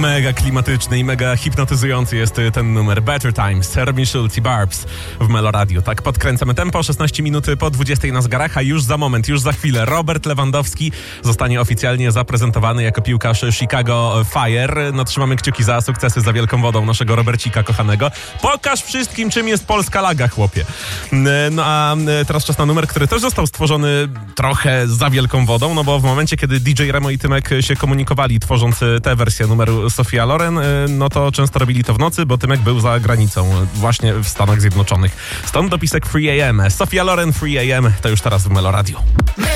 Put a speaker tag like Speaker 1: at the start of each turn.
Speaker 1: Mega klimatyczny i mega hipnotyzujący jest ten numer. Better Times, Robin Schulz i Barbs w Melo Radio. Tak, podkręcamy tempo, 16 minut po 20 na zegarach, a już za moment, już za chwilę Robert Lewandowski zostanie oficjalnie zaprezentowany jako piłkarz Chicago Fire. No, trzymamy kciuki za sukcesy za wielką wodą naszego Robercika kochanego. Pokaż wszystkim, czym jest polska laga, chłopie. No a teraz czas na numer, który też został stworzony trochę za wielką wodą, no bo w momencie, kiedy DJ Remo i Tymek się komunikowali, tworząc tę wersję numeru Sophia Loren, no to często robili to w nocy, bo Tymek był za granicą, właśnie w Stanach Zjednoczonych. Stąd dopisek 3 AM. Sophia Loren 3 AM to już teraz w Melo Radio.